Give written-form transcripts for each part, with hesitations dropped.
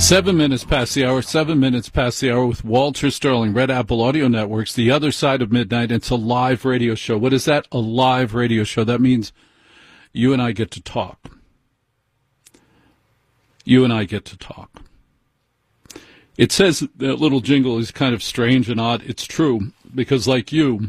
7 minutes past the hour, 7 minutes past the hour with Walter Sterling, Red Apple Audio Networks, The Other Side of Midnight. It's a live radio show. What is that? A live radio show. That means you and I get to talk. You and I get to talk. It says that little jingle is kind of strange and odd. It's true, because like you,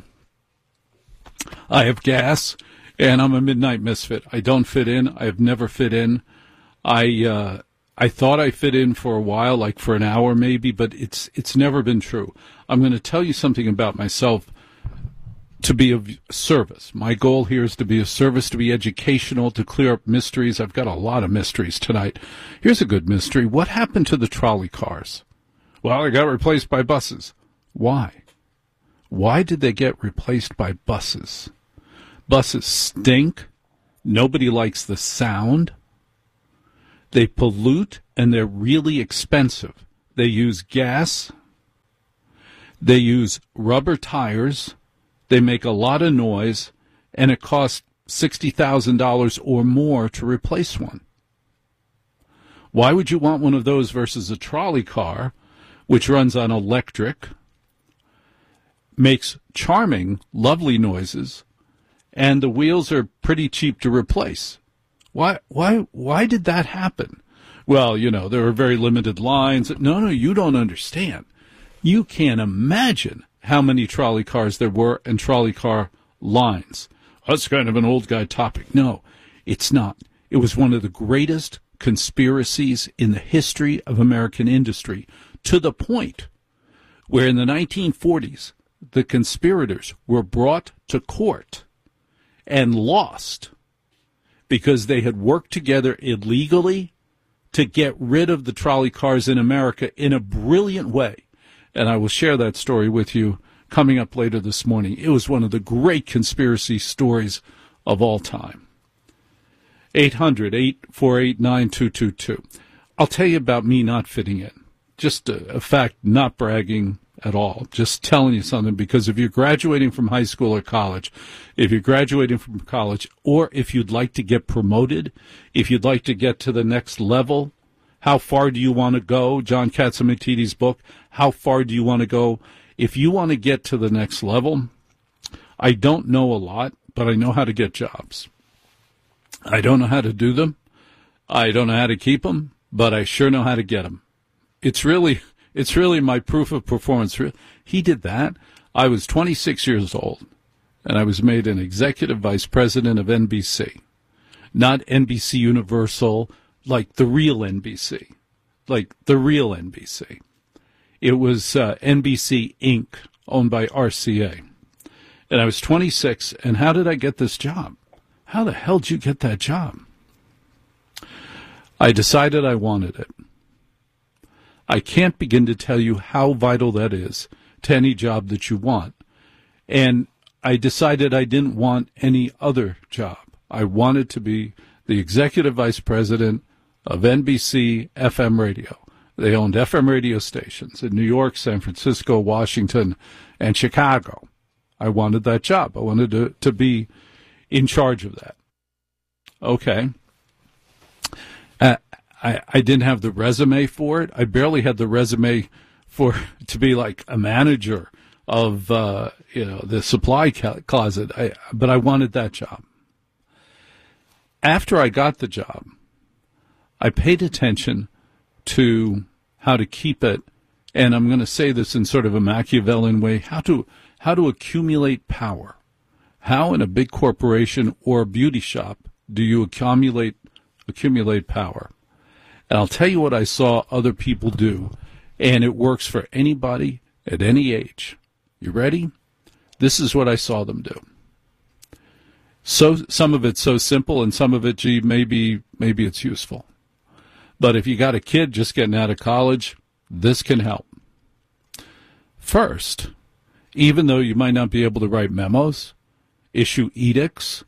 I have gas, and I'm a midnight misfit. I don't fit in. I have never fit in. I thought I fit in for a while, like for an hour maybe, but it's never been true. I'm going to tell you something about myself to be of service. My goal here is to be of service, to be educational, to clear up mysteries. I've got a lot of mysteries tonight. Here's a good mystery. What happened to the trolley cars? Well, they got replaced by buses. Why? Why did they get replaced by buses? Buses stink. Nobody likes the sound. They pollute, and they're really expensive. They use gas. They use rubber tires. They make a lot of noise, and it costs $60,000 or more to replace one. Why would you want one of those versus a trolley car, which runs on electric, makes charming, lovely noises, and the wheels are pretty cheap to replace? Why did that happen? Well, you know, there are very limited lines. No, you don't understand. You can't imagine how many trolley cars there were and trolley car lines. That's kind of an old guy topic. No, it's not. It was one of the greatest conspiracies in the history of American industry, to the point where in the 1940s, the conspirators were brought to court and lost because they had worked together illegally to get rid of the trolley cars in America in a brilliant way. And I will share that story with you coming up later this morning. It was one of the great conspiracy stories of all time. 800-848-9222. I'll tell you about me not fitting in. Just a fact, not bragging at all. Just telling you something, because if you're graduating from high school or college, if you're graduating from college, or if you'd like to get promoted, if you'd like to get to the next level, how far do you want to go? John Catsimatidis' book, How Far Do You Want to Go? If you want to get to the next level, I don't know a lot, but I know how to get jobs. I don't know how to do them. I don't know how to keep them, but I sure know how to get them. It's really my proof of performance. He did that. I was 26 years old, and I was made an executive vice president of NBC. Not NBC Universal, like the real NBC. Like the real NBC. It was NBC Inc., owned by RCA. And I was 26, and how did I get this job? How the hell did you get that job? I decided I wanted it. I can't begin to tell you how vital that is to any job that you want. And I decided I didn't want any other job. I wanted to be the executive vice president of NBC FM radio. They owned FM radio stations in New York, San Francisco, Washington, and Chicago. I wanted that job. I wanted to be in charge of that. Okay. I didn't have the resume for it. I barely had the resume to be like a manager of the supply closet. But I wanted that job. After I got the job, I paid attention to how to keep it, and I'm going to say this in sort of a Machiavellian way, how to accumulate power. How in a big corporation or a beauty shop do you accumulate power? And I'll tell you what I saw other people do, and it works for anybody at any age. You ready? This is what I saw them do. So some of it's so simple, and some of it, maybe it's useful. But if you got a kid just getting out of college, this can help. First, even though you might not be able to write memos, issue edicts,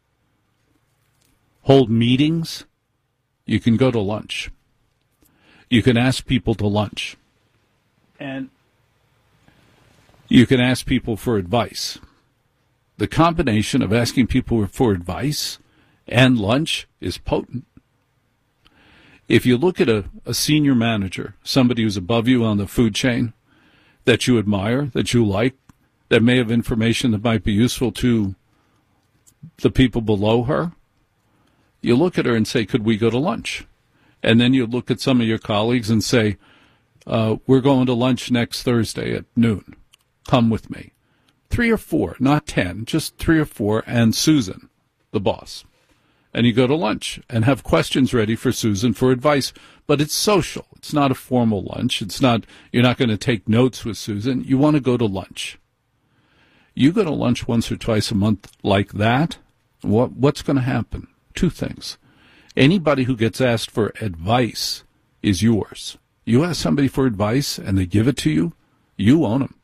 hold meetings, you can go to lunch. You can ask people to lunch. And you can ask people for advice. The combination of asking people for advice and lunch is potent. If you look at a senior manager, somebody who's above you on the food chain that you admire, that you like, that may have information that might be useful to the people below her, you look at her and say, could we go to lunch? And then you look at some of your colleagues and say, we're going to lunch next Thursday at noon. Come with me. 3 or 4, not 10, just 3 or 4, and Susan, the boss. And you go to lunch and have questions ready for Susan for advice. But it's social. It's not a formal lunch. It's not, you're not going to take notes with Susan. You want to go to lunch. You go to lunch once or twice a month like that, what's going to happen? 2 things. Anybody who gets asked for advice is yours. You ask somebody for advice and they give it to you, you own them.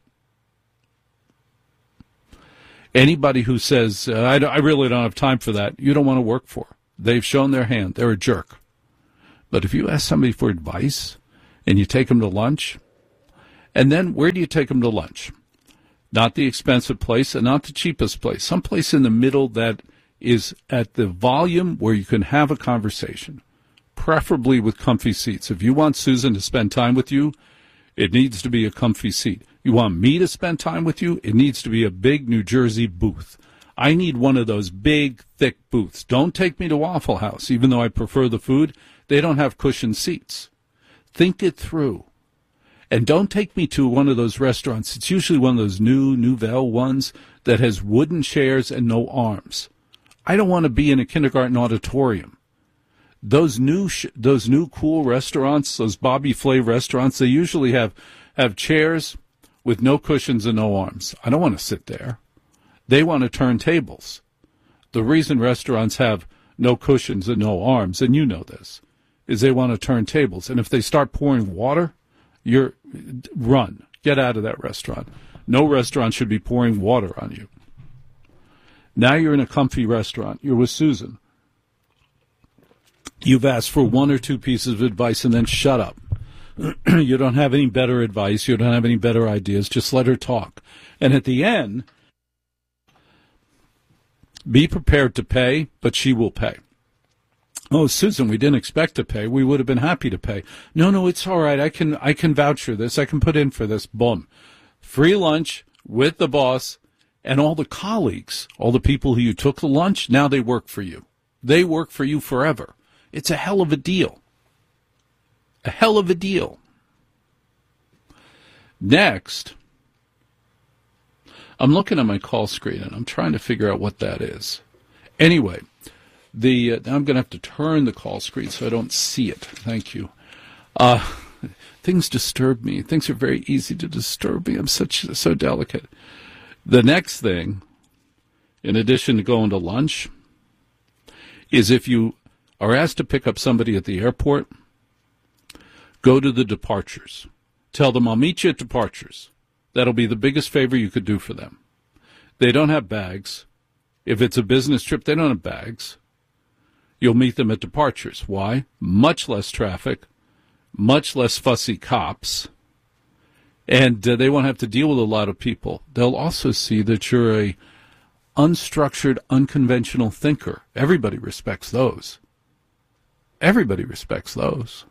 Anybody who says, I really don't have time for that, you don't want to work for. They've shown their hand. They're a jerk. But if you ask somebody for advice and you take them to lunch, and then where do you take them to lunch? Not the expensive place and not the cheapest place. Someplace in the middle that is at the volume where you can have a conversation, preferably with comfy seats. If you want Susan to spend time with you, it needs to be a comfy seat. You want me to spend time with you? It needs to be a big New Jersey booth. I need one of those big, thick booths. Don't take me to Waffle House, even though I prefer the food. They don't have cushioned seats. Think it through. And don't take me to one of those restaurants. It's usually one of those Nouvelle ones that has wooden chairs and no arms. I don't want to be in a kindergarten auditorium. Those new cool restaurants, those Bobby Flay restaurants, they usually have chairs with no cushions and no arms. I don't want to sit there. They want to turn tables. The reason restaurants have no cushions and no arms, and you know this, is they want to turn tables. And if they start pouring water, run. Get out of that restaurant. No restaurant should be pouring water on you. Now you're in a comfy restaurant. You're with Susan. You've asked for 1 or 2 pieces of advice and then shut up. You don't have any better advice. You don't have any better ideas. Just let her talk. And at the end, be prepared to pay, but she will pay. Oh, Susan, we didn't expect to pay. We would have been happy to pay. No, it's all right. I can vouch for this. I can put in for this. Boom. Free lunch with the boss and all the colleagues, all the people who you took the lunch, now they work for you. They work for you forever. It's a hell of a deal. A hell of a deal. Next, I'm looking at my call screen, and I'm trying to figure out what that is. Anyway, now I'm going to have to turn the call screen so I don't see it. Thank you. Things disturb me. Things are very easy to disturb me. I'm so delicate. The next thing, in addition to going to lunch, is if you are asked to pick up somebody at the airport, go to the departures. Tell them, I'll meet you at departures. That'll be the biggest favor you could do for them. They don't have bags. If it's a business trip, they don't have bags. You'll meet them at departures. Why? Much less traffic, much less fussy cops, and they won't have to deal with a lot of people. They'll also see that you're a unstructured, unconventional thinker. Everybody respects those. Everybody respects those.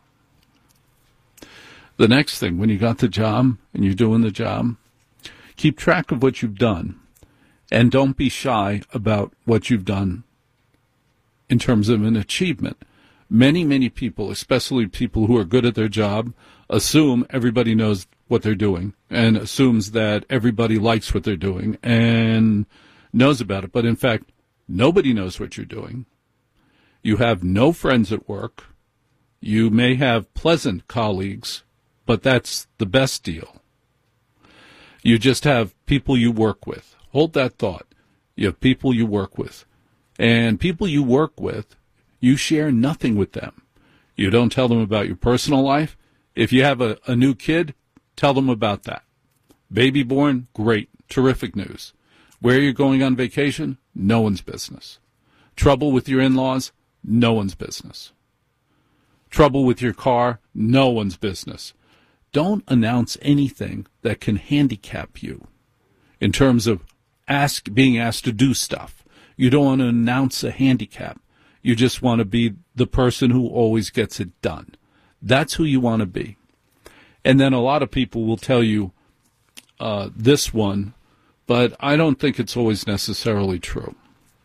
The next thing, when you got the job and you're doing the job, keep track of what you've done and don't be shy about what you've done in terms of an achievement. Many, many people, especially people who are good at their job, assume everybody knows what they're doing and assumes that everybody likes what they're doing and knows about it. But in fact, nobody knows what you're doing. You have no friends at work. You may have pleasant colleagues, but that's the best deal. You just have people you work with. Hold that thought. You have people you work with. And people you work with, you share nothing with them. You don't tell them about your personal life. If you have a new kid, tell them about that. Baby born, great, terrific news. Where you're going on vacation, no one's business. Trouble with your in-laws, no one's business. Trouble with your car, no one's business. Don't announce anything that can handicap you in terms of being asked to do stuff. You don't want to announce a handicap. You just want to be the person who always gets it done. That's who you want to be. And then a lot of people will tell you this one, but I don't think it's always necessarily true.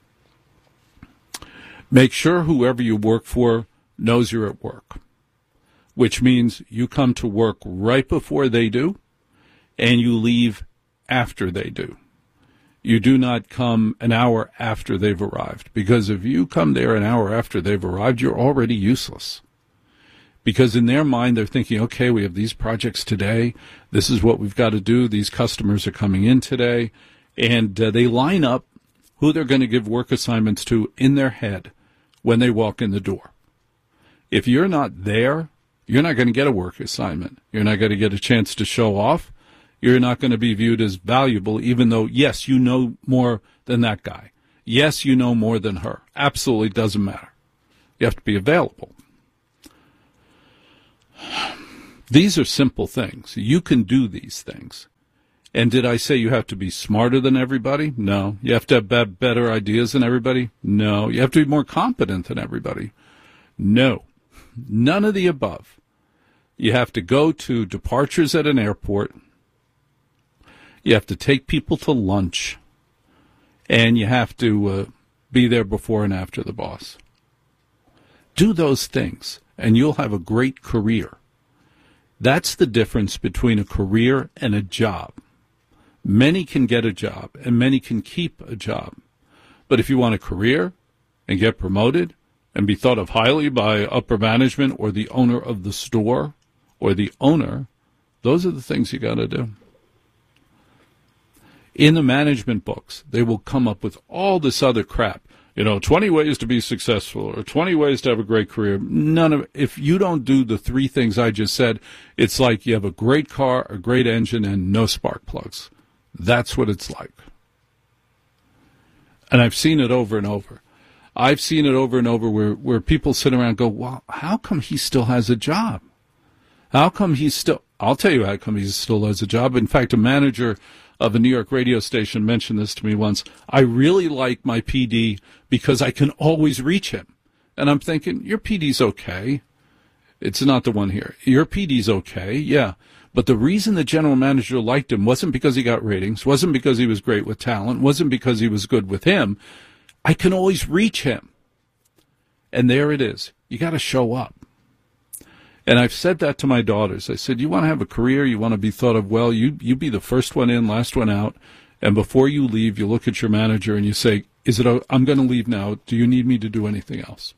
Make sure whoever you work for knows you're at work, which means you come to work right before they do, and you leave after they do. You do not come an hour after they've arrived, because if you come there an hour after they've arrived, you're already useless. Because in their mind, they're thinking, okay, we have these projects today. This is what we've got to do. These customers are coming in today. And they line up who they're going to give work assignments to in their head when they walk in the door. If you're not there, you're not going to get a work assignment. You're not going to get a chance to show off. You're not going to be viewed as valuable, even though, yes, you know more than that guy. Yes, you know more than her. Absolutely doesn't matter. You have to be available. These are simple things. You can do these things. And did I say you have to be smarter than everybody? No. You have to have better ideas than everybody? No. You have to be more competent than everybody? No. None of the above. You have to go to departures at an airport. You have to take people to lunch. And you have to be there before and after the boss. Do those things, and you'll have a great career. That's the difference between a career and a job. Many can get a job, and many can keep a job. But if you want a career and get promoted and be thought of highly by upper management or the owner of the store or the owner, those are the things you got to do. In the management books, they will come up with all this other crap. 20 ways to be successful or 20 ways to have a great career. If you don't do the three things I just said, it's like you have a great car, a great engine, and no spark plugs. That's what it's like. And I've seen it over and over. I've seen it over and over where people sit around and go, well, how come he still has a job? I'll tell you how come he still has a job. In fact, a manager of a New York radio station mentioned this to me once. I really like my PD because I can always reach him. And I'm thinking, your PD's okay. It's not the one here. Your PD's okay, yeah. But the reason the general manager liked him wasn't because he got ratings, wasn't because he was great with talent, wasn't because he was good with him. I can always reach him. And there it is. You got to show up. And I've said that to my daughters. I said, you want to have a career, you want to be thought of well, you be the first one in, last one out, and before you leave, you look at your manager and you say, I'm going to leave now. Do you need me to do anything else?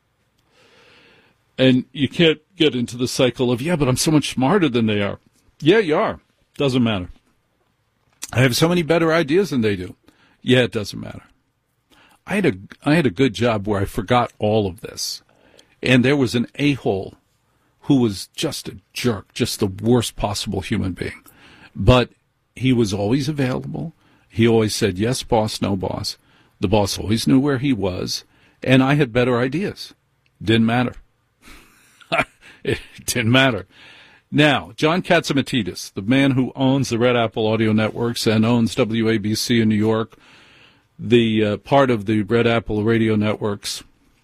And you can't get into the cycle of, yeah, but I'm so much smarter than they are. Yeah, you are. Doesn't matter. I have so many better ideas than they do. Yeah, it doesn't matter. I had a good job where I forgot all of this. And there was an a-hole who was just a jerk, just the worst possible human being. But he was always available. He always said, yes, boss, no, boss. The boss always knew where he was, and I had better ideas. Didn't matter. It didn't matter. Now, John Catsimatidis, the man who owns the Red Apple Audio Networks and owns WABC in New York, the part of the Red Apple Radio Networks,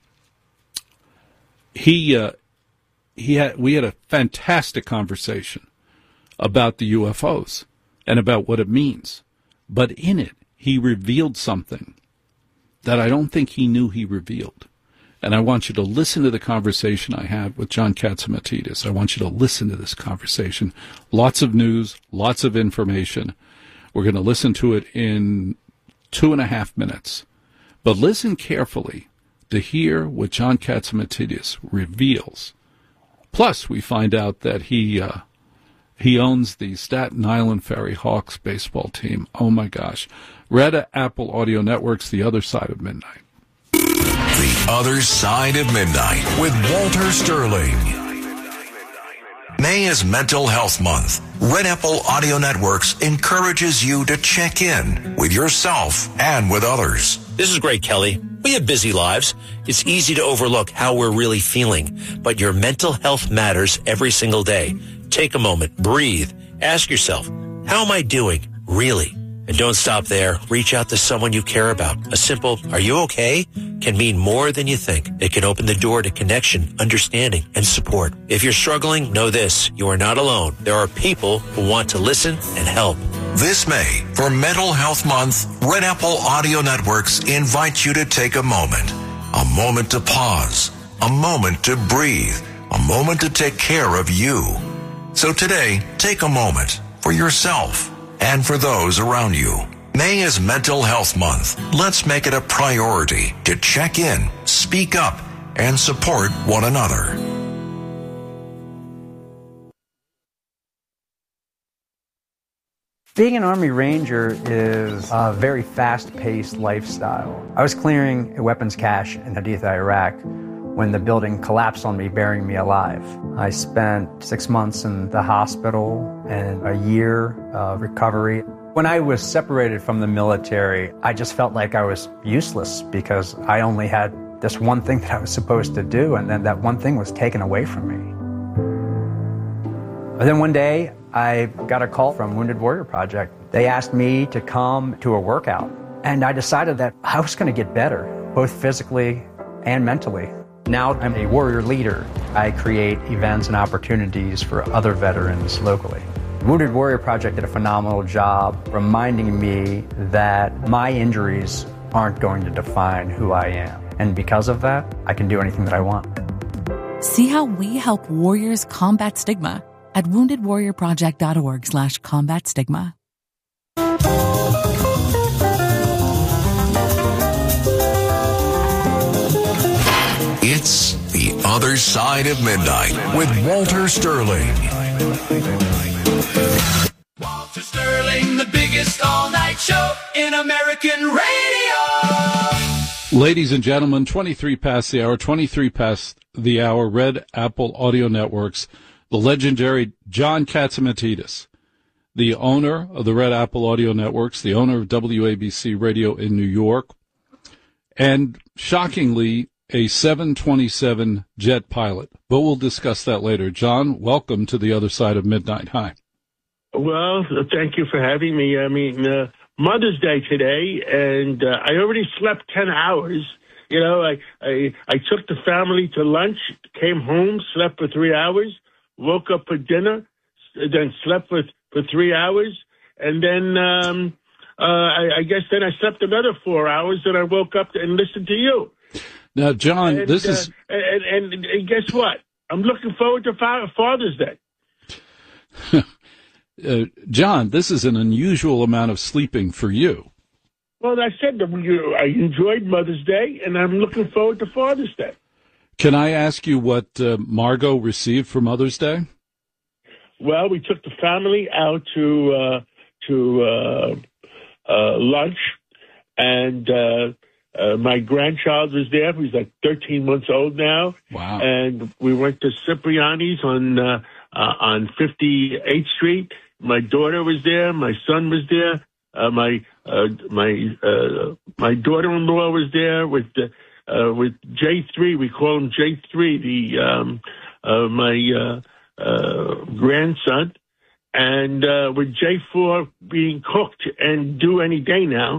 we had a fantastic conversation about the UFOs and about what it means. But in it, he revealed something that I don't think he knew he revealed. And I want you to listen to the conversation I had with John Catsimatidis. I want you to listen to this conversation. Lots of news, lots of information. We're going to listen to it in 2.5 minutes. But listen carefully to hear what John Catsimatidis reveals. Plus, we find out that he owns the Staten Island Ferry Hawks baseball team. Oh, my gosh. Red Apple Audio Networks, The Other Side of Midnight. The Other Side of Midnight with Walter Sterling. May is Mental Health Month. Red Apple Audio Networks encourages you to check in with yourself and with others. This is Greg Kelly. We have busy lives. It's easy to overlook how we're really feeling, but your mental health matters every single day. Take a moment, breathe, ask yourself, how am I doing, really? And don't stop there. Reach out to someone you care about. A simple, "Are you okay?" can mean more than you think. It can open the door to connection, understanding, and support. If you're struggling, know this. You are not alone. There are people who want to listen and help. This May, for Mental Health Month, Red Apple Audio Networks invites you to take a moment to pause, a moment to breathe, a moment to take care of you. So today, take a moment for yourself and for those around you. May is Mental Health Month. Let's make it a priority to check in, speak up, and support one another. Being an Army Ranger is a very fast-paced lifestyle. I was clearing a weapons cache in Haditha, Iraq, when the building collapsed on me, burying me alive. I spent 6 months in the hospital and a year of recovery. When I was separated from the military, I just felt like I was useless because I only had this one thing that I was supposed to do, and then that one thing was taken away from me. But then one day, I got a call from Wounded Warrior Project. They asked me to come to a workout, and I decided that I was going to get better, both physically and mentally. Now I'm a warrior leader. I create events and opportunities for other veterans locally. Wounded Warrior Project did a phenomenal job reminding me that my injuries aren't going to define who I am. And because of that, I can do anything that I want. See how we help warriors combat stigma at woundedwarriorproject.org/combat stigma. It's The Other Side of Midnight with Walter Sterling. Walter Sterling, the biggest all-night show in American radio. Ladies and gentlemen, 23 past the hour, 23 past the hour, Red Apple Audio Networks, the legendary John Catsimatidis, the owner of the Red Apple Audio Networks, the owner of WABC Radio in New York, and shockingly, a 727 jet pilot. But we'll discuss that later. John, welcome to The Other Side of Midnight. Hi. Well, thank you for having me. I mean, Mother's Day today, and I already slept 10 hours. You know, I took the family to lunch, came home, slept for 3 hours, woke up for dinner, then slept for 3 hours, and then I guess then I slept another 4 hours, and I woke up and listened to you. Now, John, and, this is... And guess what? I'm looking forward to Father's Day. John, this is an unusual amount of sleeping for you. Well, I said that I enjoyed Mother's Day, and I'm looking forward to Father's Day. Can I ask you what Margot received for Mother's Day? Well, we took the family out to lunch, and my grandchild was there. He's like 13 months old now. Wow! And we went to Cipriani's on 58th Street. My daughter was there. My son was there. My daughter-in-law was there with J3. We call him J3. My grandson, and with J4 being cooked and due any day now.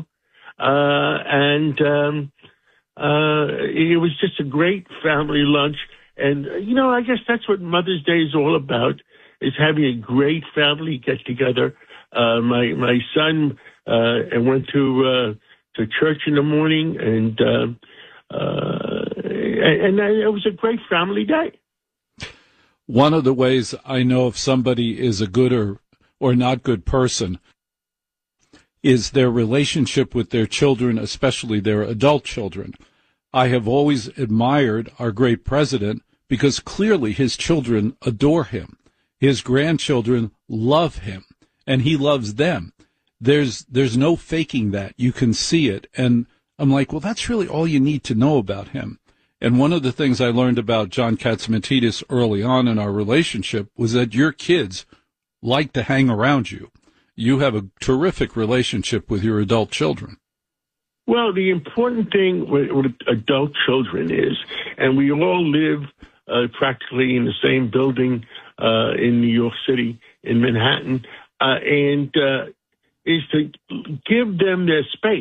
It was just a great family lunch. And, you know, I guess that's what Mother's Day is all about, is having a great family get-together. My son went to church in the morning, and it was a great family day. One of the ways I know if somebody is a good or not good person is their relationship with their children, especially their adult children. I have always admired our great president because clearly his children adore him. His grandchildren love him, and he loves them. There's no faking that. You can see it. And I'm like, well, that's really all you need to know about him. And one of the things I learned about John Catsimatidis early on in our relationship was that your kids like to hang around you. You have a terrific relationship with your adult children. Well, the important thing with adult children is, and we all live practically in the same building in New York City, in Manhattan, and is to give them their space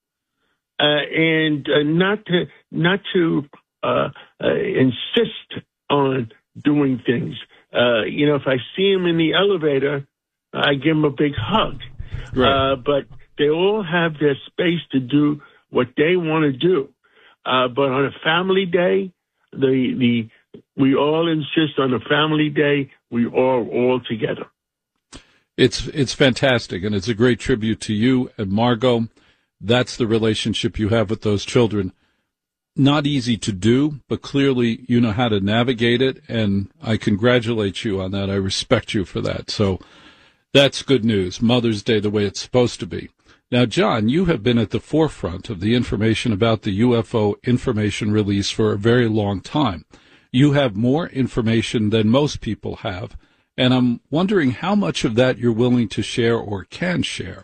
and not to insist on doing things. If I see them in the elevator, I give them a big hug. Right. But they all have their space to do what they want to do. But on a family day, we all insist on a family day, we are all together. It's fantastic, and it's a great tribute to you and Margot. That's the relationship you have with those children. Not easy to do, but clearly you know how to navigate it, and I congratulate you on that. I respect you for that. So that's good news. Mother's Day the way it's supposed to be. Now, John, you have been at the forefront of the information about the UFO information release for a very long time. You have more information than most people have, and I'm wondering how much of that you're willing to share or can share.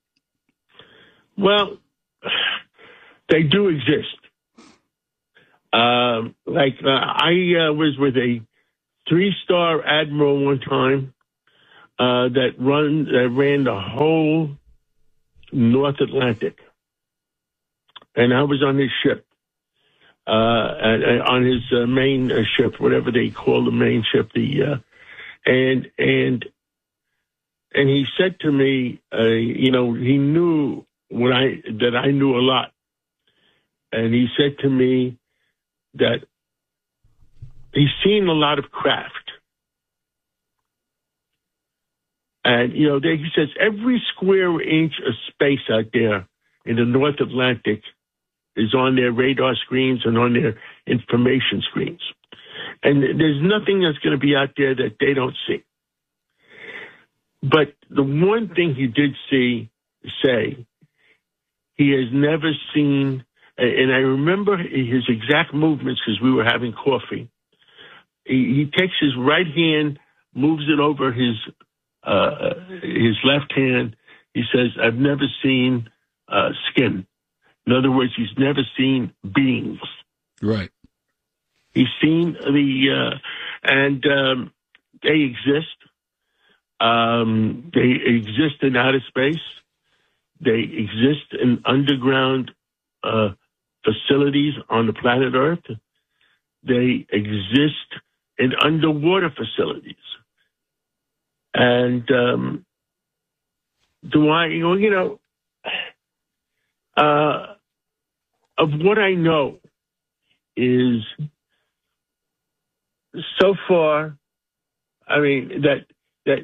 Well, they do exist. I was with a 3-star admiral one time that ran the whole North Atlantic, and I was on his ship, on his main ship, whatever they call the main ship. And he said to me, he knew that I knew a lot, and he said to me that he's seen a lot of craft. And, he says every square inch of space out there in the North Atlantic is on their radar screens and on their information screens. And there's nothing that's going to be out there that they don't see. But the one thing he did say, he has never seen, and I remember his exact movements because we were having coffee. He takes his right hand, moves it over his left hand. He says, I've never seen skin. In other words, he's never seen beings. Right. He's seen and they exist. They exist in outer space. They exist in underground facilities on the planet Earth. They exist in underwater facilities. And of what I know is so far, I mean, the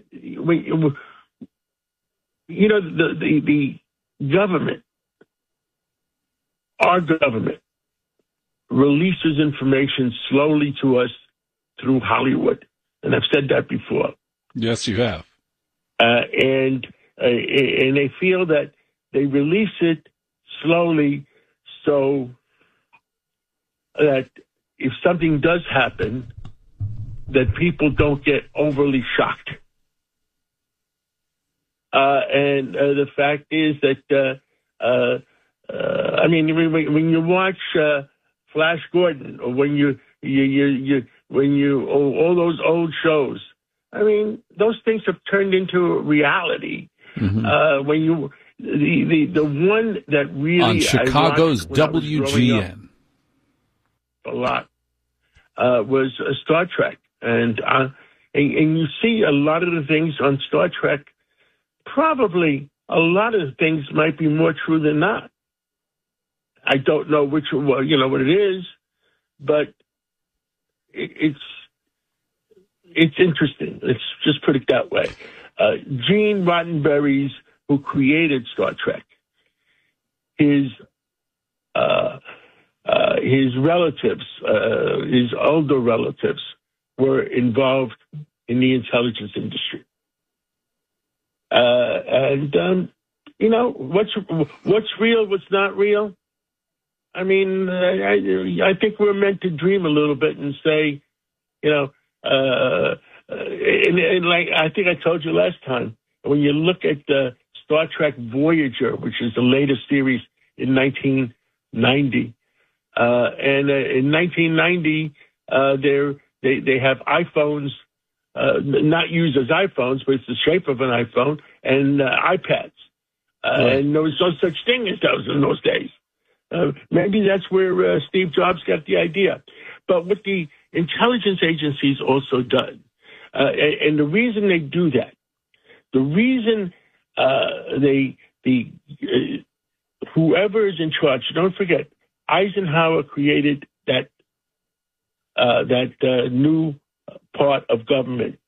government, our government, releases information slowly to us through Hollywood. And I've said that before. Yes, you have. And they feel that they release it slowly so that if something does happen, that people don't get overly shocked. And the fact is that, when you watch Flash Gordon, or when you all those old shows, I mean, those things have turned into reality. Mm-hmm. When you the one that really on Chicago's WGN a lot was Star Trek, and you see a lot of the things on Star Trek. Probably a lot of the things might be more true than not. I don't know what it is, but it's interesting. Let's just put it that way. Gene Roddenberry's, who created Star Trek, his relatives, his older relatives, were involved in the intelligence industry. What's real, what's not real? I mean, I think we're meant to dream a little bit and say, and like I think I told you last time, when you look at Star Trek Voyager, which is the latest series in 1990, and in 1990, they have iPhones, not used as iPhones, but it's the shape of an iPhone, and iPads. And there was no such thing as those in those days. Maybe that's where Steve Jobs got the idea. But what the intelligence agencies also done, and the reason they do that, the reason whoever is in charge, don't forget, Eisenhower created that new part of government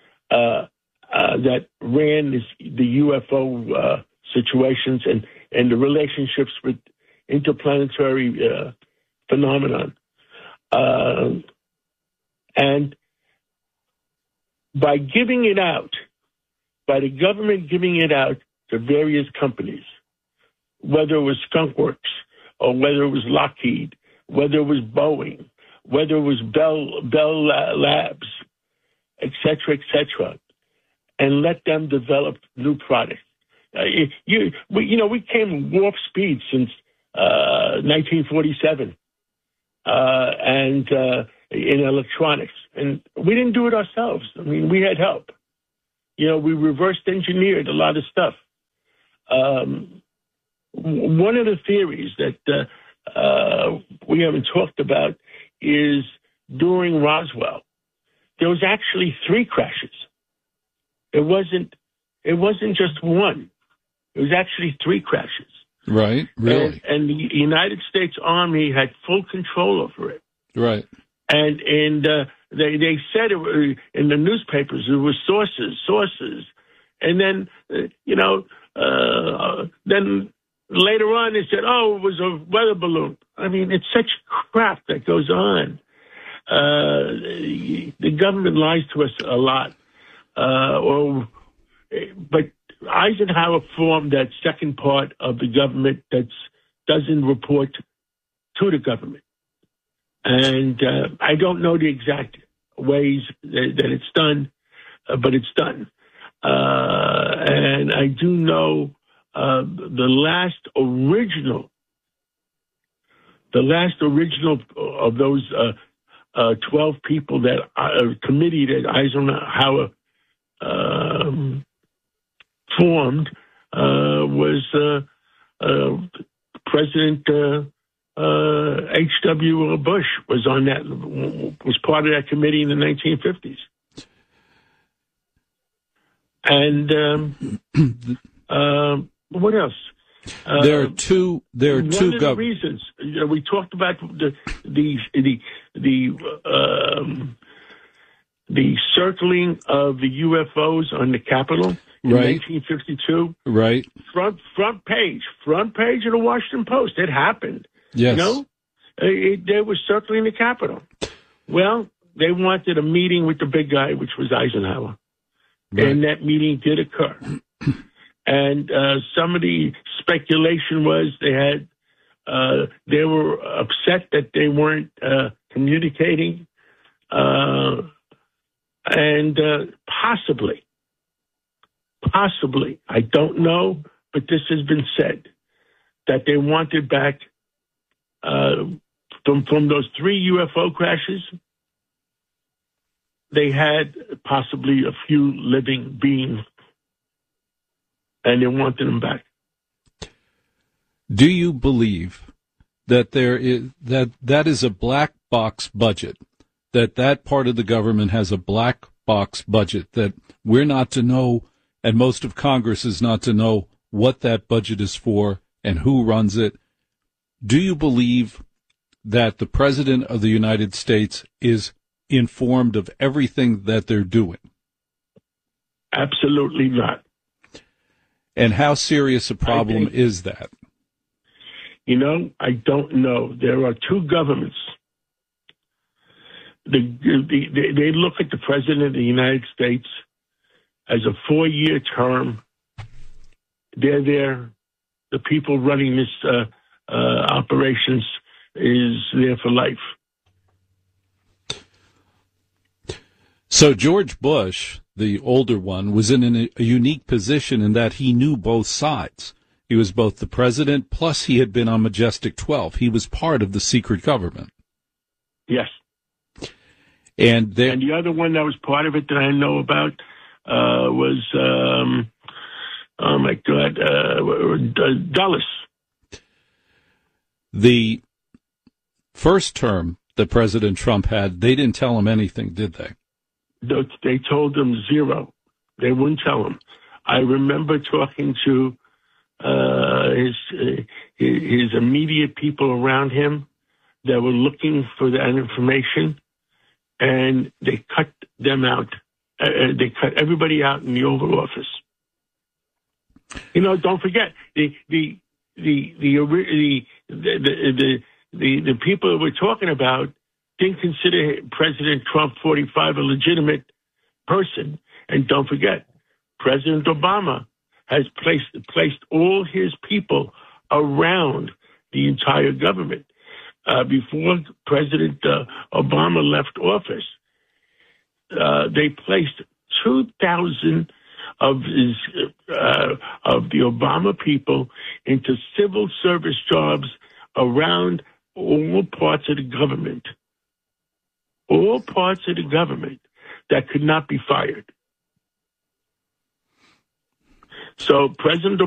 that ran the UFO situations and the relationships with interplanetary phenomenon. And by giving it out, by the government giving it out to various companies, whether it was Skunk Works or whether it was Lockheed, whether it was Boeing, whether it was Bell Labs, et cetera, and let them develop new products. We came warp speed since 1947, and in electronics, and we didn't do it ourselves. I mean, we had help. We reverse engineered a lot of stuff. One of the theories that we haven't talked about is during Roswell, there was actually 3 crashes. It wasn't just one. It was actually 3 crashes. Right, really. And the United States Army had full control over it. Right. And they said it in the newspapers, it was sources. And then, then later on they said, oh, it was a weather balloon. I mean, it's such crap that goes on. The government lies to us a lot. But Eisenhower formed that second part of the government that doesn't report to the government. And I don't know the exact ways that it's done, but it's done. And I do know the last original of those 12 people that committee that Eisenhower formed was President H.W. Bush was on that, was part of that committee in the 1950s. And what else? There are two one of the reasons we talked about the circling of the UFOs on the Capitol in 1952. Right. Front page of the Washington Post. It happened. Yes. They were circling the Capitol. Well, they wanted a meeting with the big guy, which was Eisenhower. Right. And that meeting did occur. And some of the speculation was they were upset that they weren't communicating, and possibly, I don't know, but this has been said that they wanted back from those 3 UFO crashes. They had possibly a few living beings, and they wanted them back. Do you believe that that is a black box budget, that part of the government has a black box budget, that we're not to know, and most of Congress is not to know what that budget is for and who runs it? Do you believe that the President of the United States is informed of everything that they're doing? Absolutely not. And how serious a problem is that? I don't know. There are 2 governments. They look at the President of the United States as a 4-year term. They're there. The people running this operations is there for life. So George Bush, the older one, was in a unique position in that he knew both sides. He was both the president, plus he had been on Majestic 12. He was part of the secret government. Yes. And the other one that was part of it that I know about was Oh, my God. Dulles. The first term that President Trump had, they didn't tell him anything, did they? They told him zero. They wouldn't tell him. I remember talking to his immediate people around him that were looking for that information, and they cut them out. They cut everybody out in the Oval Office. You know, don't forget the people that we're talking about didn't consider President Trump 45 a legitimate person, and don't forget, President Obama has placed all his people around the entire government. Before President Obama left office, they placed 2,000 of the Obama people into civil service jobs around all parts of the government. All parts of the government that could not be fired. So President